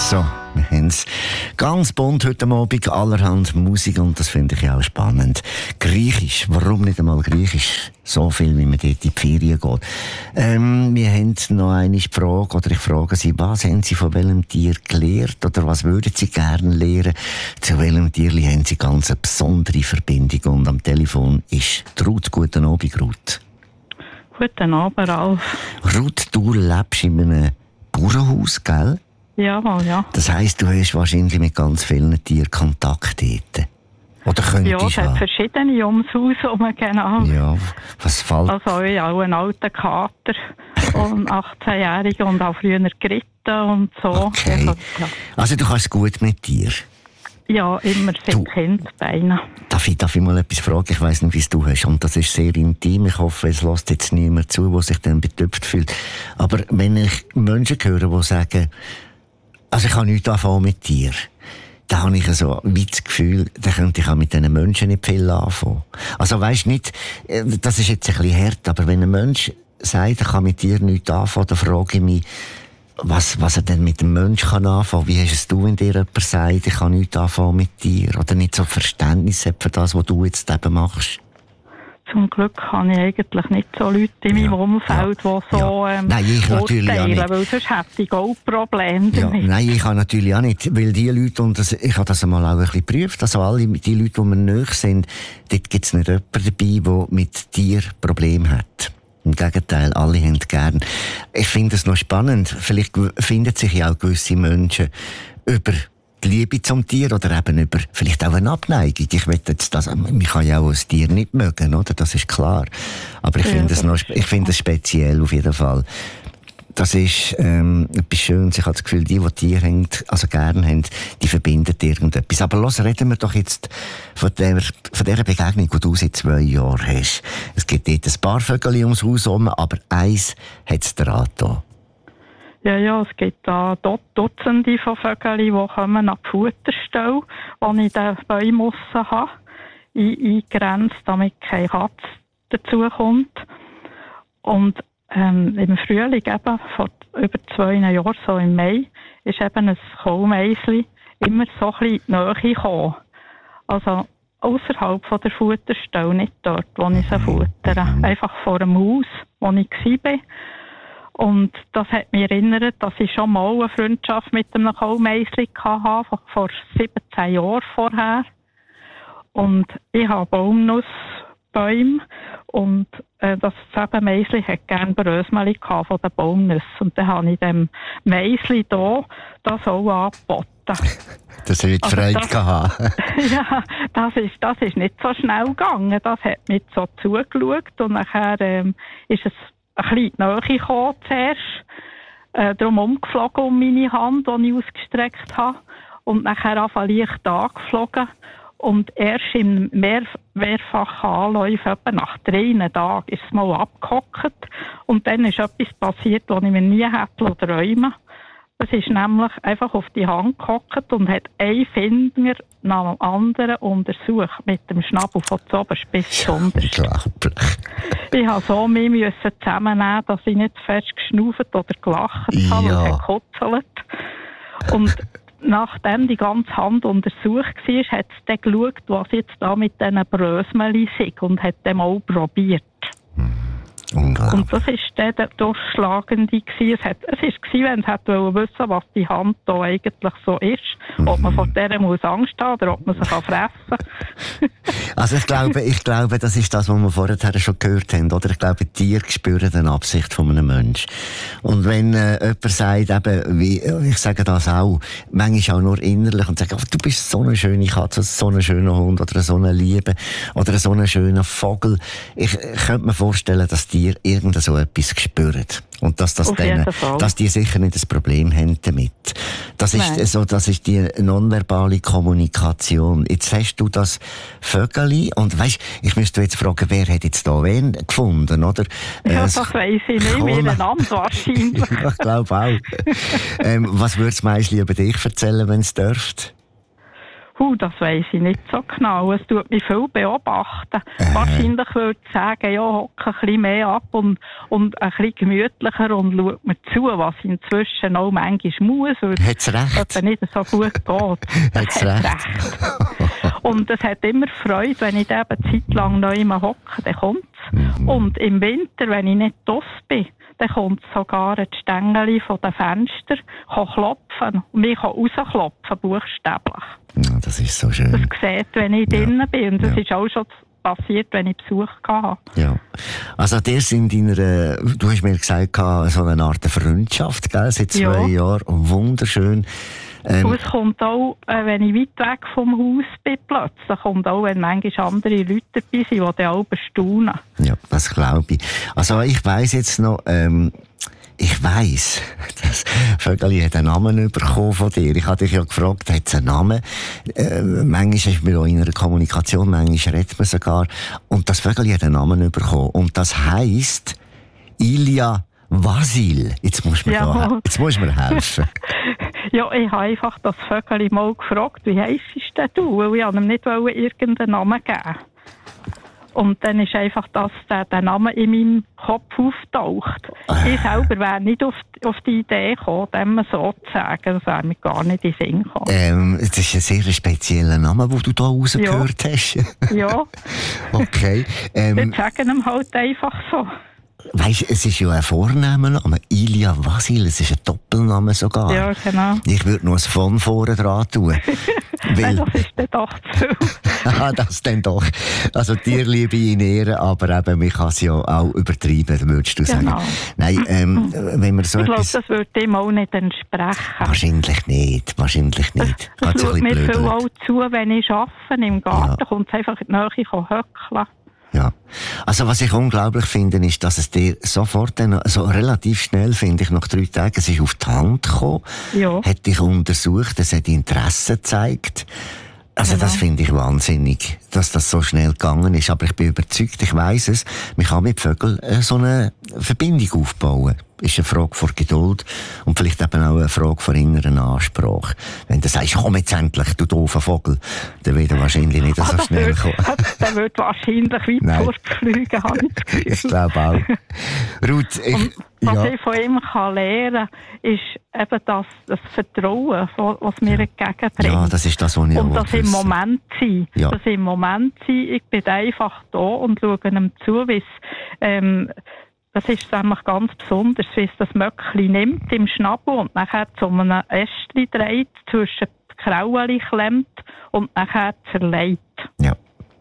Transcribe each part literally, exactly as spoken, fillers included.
So, wir haben es ganz bunt heute Abend, allerhand Musik und das finde ich ja auch spannend. Griechisch, warum nicht einmal Griechisch? So viel, wie man dort in die Ferien geht. Ähm, wir haben noch eine Frage, oder ich frage Sie, was haben Sie von welchem Tier gelernt oder was würden Sie gerne lernen? Zu welchem Tier haben Sie ganz eine besondere Verbindung? Und am Telefon ist Ruth. Guten Abend, Ruth. Guten Abend, Ralf. Ruth, du lebst in einem Bauernhaus, gell? Ja, mal, ja. Das heisst, du hast wahrscheinlich mit ganz vielen Tieren Kontakt dort. Oder könntest Ja, es hat verschiedene ums Haus herum, genau. Ja, was fällt? Also ich auch einen alten Kater, und achtzehnjährigen und auch früher geritten und so. Okay. Ja. Also du kannst gut mit dir? Ja, immer seit Kindesbeinen. Darf ich, darf ich mal etwas fragen? Ich weiss nicht, wie es du hast. Und das ist sehr intim. Ich hoffe, es lässt jetzt niemand zu, der sich dann betöpft fühlt. Aber wenn ich Menschen höre, die sagen, also ich habe nichts anfangen mit dir, da habe ich so ein das Gefühl, da könnte ich auch mit diesen Menschen nicht viel anfangen. Also weisst nicht, das ist jetzt ein bisschen hart, aber wenn ein Mensch sagt, er kann mit dir nichts anfangen, dann frage ich mich, was, was er denn mit dem Menschen kann anfangen. Wie hast es du, wenn dir jemand sagt, ich kann nichts anfangen mit dir? Oder nicht so Verständnis hat für das, was du jetzt eben machst? Zum Glück habe ich eigentlich nicht so Leute in meinem ja, Umfeld, ja, die so ja. ähm, Nein, ich natürlich auch nicht. Weil sonst hätte ich auch Probleme damit. Ja, nein, ich habe natürlich auch nicht. Weil die Leute, und das, ich habe das einmal auch ein bisschen geprüft, also alle die Leute, die mir nahe sind, dort gibt es nicht jemanden dabei, der mit dir Probleme hat. Im Gegenteil, alle haben gern. Ich finde es noch spannend. Vielleicht finden sich ja auch gewisse Menschen über die Liebe zum Tier oder eben über vielleicht auch eine Abneigung. Ich will jetzt das, man kann ja auch ein Tier nicht mögen, oder? Das ist klar. Aber ich ja, finde es noch, ich finde es speziell auf jeden Fall. Das ist ähm, etwas Schönes. Ich habe das Gefühl, die, die Tiere haben, also gerne haben, die verbinden irgendetwas. Aber los, reden wir doch jetzt von der, von der Begegnung, die du seit zwei Jahren hast. Es gibt dort ein paar Vögel ums Haus herum, aber eins hat es dran getan. Ja, ja, es gibt da Dutzende von Vögeln, die kommen an die Futterstelle, wo ich den Bäume aussen habe, eingegrenzt, damit keine Katze dazukommt. Und ähm, im Frühling, eben vor über zwei Jahren, so im Mai, ist eben ein Kohlmeisli immer so ein bisschen in die Nähe gekommen. Also außerhalb von der Futterstelle, nicht dort, wo ich sie futtere. Einfach vor dem Haus, wo ich war. Und das hat mich erinnert, dass ich schon mal eine Freundschaft mit einem Kohlmeisli hatte, vor siebzehn Jahren vorher. Und ich habe Baumnussbäume und äh, das Meisli hat gerne Brösmeli von den Baumnüssen. Und dann habe ich dem Meisli hier das auch angeboten. Das wird also Freude das, gehabt. Ja, das ist, das ist nicht so schnell gegangen. Das hat mich so zugeschaut und nachher ähm, ist es ein bisschen in die Nähe gekommen zuerst, äh, darum umgeflogen um meine Hand, die ich ausgestreckt habe, und nachher einfach leicht angeflogen. Und erst im mehr, mehrfachen Anläufen, etwa nach drei Tagen, ist es mal abgehockt. Und dann ist etwas passiert, was ich mir nie hätte träumen. Es ist nämlich einfach auf die Hand gehockt und hat einen Finger nach dem anderen untersucht, mit dem Schnabel von der Oberspitze ja, unglaublich. Ich musste so mich müssen zusammennehmen, dass ich nicht fest geschnauft oder gelacht ja. habe und gekutzelt. Und nachdem die ganze Hand untersucht war, hat es dann geschaut, was jetzt da mit diesen Brösmeli sei und hat dem auch probiert. Und das war dann der Durchschlagende. Es war, es war, wenn es wissen wollte, was die Hand da eigentlich so ist. Mhm. Ob man vor der muss Angst haben oder ob man sie fressen kann. Also ich glaube, ich glaube, das ist das, was wir vorher schon gehört haben. Oder? Ich glaube, Tiere spüren die Absicht von einem Menschen. Und wenn äh, jemand sagt, eben, wie, ich sage das auch, manchmal auch nur innerlich, und sagt, oh, du bist so eine schöne Katze, so ein schöner Hund oder so eine Liebe oder so ein schöner Vogel. Ich, ich könnte mir vorstellen, dass die irgend so etwas spüren. Und dass, das denen, dass die sicher nicht das Problem haben damit. Das ist, so, das ist die nonverbale Kommunikation. Jetzt hast du das Vögeli und weisst, ich müsste jetzt fragen, wer hat jetzt da wen gefunden, oder? Ja, das weiss ich nicht, miteinander wahrscheinlich. Ich glaube auch. ähm, was würde das Meisli über dich erzählen, wenn es dürft? Huh, das weiss ich nicht so genau. Es tut mich viel beobachten. Äh. Wahrscheinlich würde ich sagen, ja, hocke ein bisschen mehr ab und, und ein bisschen gemütlicher und schaut mir zu, was inzwischen auch manchmal muss, weil Hat's recht? es nicht so gut geht. Hat's recht? recht. Und es hat immer Freude, wenn ich da eine Zeit lang neu mal hocke, dann kommt's. Mhm. Und im Winter, wenn ich nicht draus bin, dann kommt sogar ein Stängeli von den Fenstern, kann klopfen. Und ich kann rausklopfen, buchstäblich. Ja, das ist so schön. Das sieht, wenn ich ja. drinnen bin. Und das ja. ist auch schon passiert, wenn ich Besuch hatte. Ja. Also, der sind in deiner, du hast mir gesagt, so eine Art Freundschaft, gell, seit zwei ja. Jahren. Wunderschön. Ähm, und es kommt auch, äh, wenn ich weit weg vom Haus bin, plötzlich kommt auch, wenn manchmal andere Leute dabei sind, die dann auch bestaunen. Ja, das glaube ich. Also, ich weiss jetzt noch, ähm, ich weiss, das Vögeli hat einen Namen bekommen von dir. Ich habe dich ja gefragt, hat es einen Namen? Äh, manchmal ist man auch in einer Kommunikation, manchmal redet man sogar. Und das Vögeli hat einen Namen bekommen. Und das heisst Ilja Vasil. Jetzt musst du mir, ja. da, jetzt musst du mir helfen. Ja, ich habe einfach das Vögeli mal gefragt, wie heisst denn du? Weil ich ihm nicht irgendeinen Namen geben. Und dann ist einfach, dass der, der Name in meinem Kopf auftaucht. Äh. Ich selber wäre nicht auf, auf die Idee gekommen, dem so zu sagen. Das wäre mir gar nicht in den Sinn gekommen. Ähm, das ist ein sehr spezieller Name, den du da rausgehört ja. hast. Ja. Okay. Ähm, Wir sagen ihm halt einfach so. Weisst, es ist ja ein Vornamenname, Ilja Vasil, es ist ein Doppelname sogar. Ja, genau. Ich würde noch ein von vorne dran tun. Weil... Nein, das ist dann doch zu viel. Ah, das dann doch. Also dir liebe ich in Ehren, aber eben, man kann es ja auch übertreiben, würdest du genau. sagen. Nein, ähm, wenn wir so ich etwas... glaube, das würde dem auch nicht entsprechen. Wahrscheinlich nicht, wahrscheinlich nicht. Es, es schaut mir viel auch zu, wenn ich arbeite im Garten, ja. kommt es einfach in die Nähe höckeln. Ja. Also, was ich unglaublich finde, ist, dass es dir sofort, dann, so relativ schnell, finde ich, nach drei Tagen, es ist auf die Hand gekommen, ja. hat dich untersucht, es hat Interesse gezeigt. Also, genau. Das finde ich wahnsinnig, dass das so schnell gegangen ist. Aber ich bin überzeugt, ich weiss es, man kann mit Vögeln äh, so eine Verbindung aufbauen. Ist eine Frage von Geduld und vielleicht eben auch eine Frage von inneren Ansprache. Wenn du sagst, komm jetzt endlich, du doofer Vogel, dann wird er wahrscheinlich nicht so ah, schnell wird, kommen. Der wird wahrscheinlich weit fortfliegen, habe ich das Gefühl. Ich glaube auch. Ruth, ich, und was ja. ich von ihm kann lernen kann, ist eben das, das Vertrauen, was mir entgegenbringt. Ja, das ist das, was ich Und das im Moment sein. Ja. Das im Moment sein. Ich bin einfach da und schaue ihm zu, wie es, ähm, das ist nämlich ganz besonders, wie es das Möckli nimmt im Schnabel und nachher zu einem Ästchen dreht, zwischen die Kraueli klemmt und nachher zerlegt. Ja.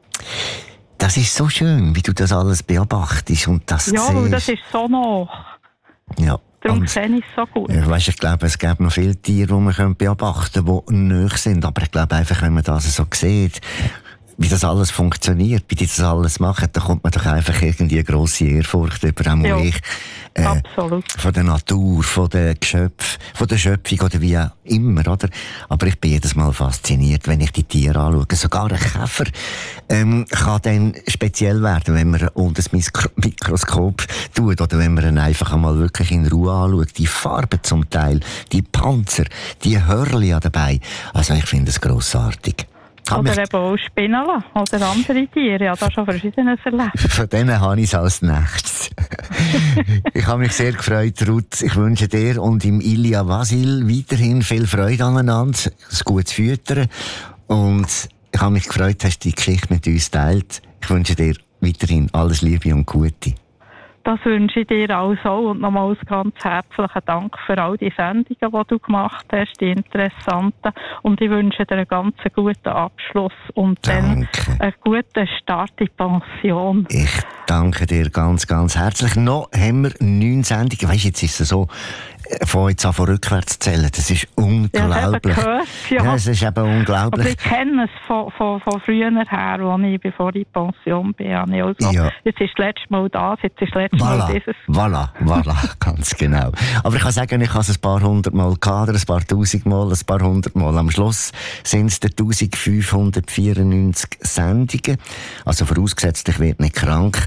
Das ist so schön, wie du das alles beobachtest und das ja, siehst. Ja, das ist so nach. Ja. Darum sehe ich es so gut. Ja, weißt, ich glaube, es gibt noch viele Tiere, die man beobachten können, die nahe sind. Aber ich glaube einfach, wenn man das so sieht, wie das alles funktioniert, wie die das alles machen, da kommt man doch einfach irgendwie eine grosse Ehrfurcht über auch ja, ich, äh, absolut. Von der Natur, von der Geschöpf, von der Schöpfung oder wie auch immer, oder? Aber ich bin jedes Mal fasziniert, wenn ich die Tiere anschaue. Sogar ein Käfer ähm, kann dann speziell werden, wenn man unter das Mikro- Mikroskop tut oder wenn man ihn einfach einmal wirklich in Ruhe anschaut. Die Farben zum Teil, die Panzer, die Hörli dabei. Also ich finde es grossartig. Oder eben auch Spinnen oder andere Tiere. Ich habe da schon Verschiedenes erlebt. Von denen habe ich es als nächstes. Ich habe mich sehr gefreut, Ruth. Ich wünsche dir und im Ilja Vasil weiterhin viel Freude aneinander, ein gutes Füttern. Und ich habe mich gefreut, dass du die Geschichte mit uns teilt. Ich wünsche dir weiterhin alles Liebe und Gute. Das wünsche ich dir auch so und nochmals ganz herzlichen Dank für all die Sendungen, die du gemacht hast, die interessanten. Und ich wünsche dir einen ganz guten Abschluss und danke. Dann einen guten Start in die Pension. Ich danke dir ganz, ganz herzlich. Noch haben wir neun Sendungen. Weisst, jetzt ist es so, von jetzt an von rückwärts zählen. Das ist unglaublich. Ja, gehört, ja. Ja, es ist eben unglaublich. Aber ich kenne es von, von, von früher her, als ich, bevor ich in Pension bin. Also, ja. Jetzt ist das letzte Mal das, jetzt ist das letzte voilà, Mal dieses. Voilà, voilà, ganz genau. Aber ich kann sagen, ich habe es ein paar hundert Mal gehabt, ein paar tausend Mal, ein paar hundert Mal. Am Schluss sind es eintausendfünfhundertvierundneunzig Sendungen. Also vorausgesetzt, ich werde nicht krank.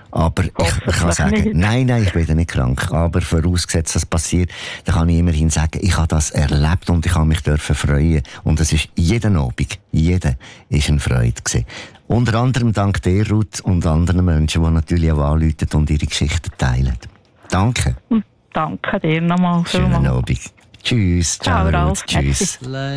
Aber ich, ich kann sagen, nicht. nein, nein, ich bin nicht krank. Aber vorausgesetzt, dass das passiert, dann kann ich immerhin sagen, ich habe das erlebt und ich habe mich dürfen freuen. Und es ist jeden Abend, jeder ist eine Freude gewesen. Unter anderem dank dir, Ruth, und anderen Menschen, die natürlich auch anrufen und ihre Geschichten teilen. Danke. Danke dir nochmal. Schönen Abend. Tschüss. Ciao, Ciao, Ralf. Ruth. Tschüss.